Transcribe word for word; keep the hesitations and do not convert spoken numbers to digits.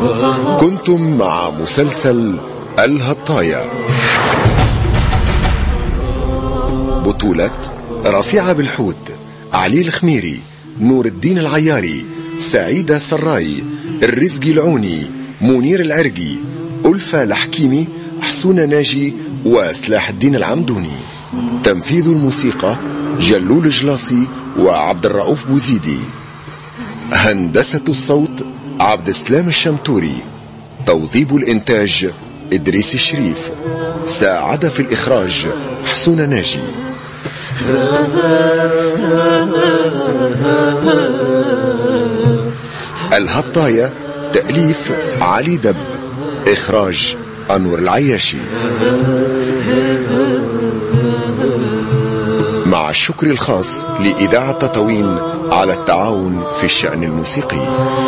كنتم مع مسلسل الهطاية، بطولة رفيعة بالحوت، علي الخميري، نور الدين العياري، سعيدة سراي، الرزقي العوني، منير العرقي، ألفة الحكيمي، حسونة ناجي، وسلاح الدين العمدوني. تنفيذ الموسيقى جلول جلاصي وعبد الرؤوف بوزيدي. هندسة الصوت عبد السلام الشمتوري. توظيب الإنتاج إدريس الشريف. ساعد في الإخراج حسونة ناجي. الهطاية تأليف علي دب، إخراج أنور العياشي، مع الشكر الخاص لإذاعة تطاوين على التعاون في الشأن الموسيقي.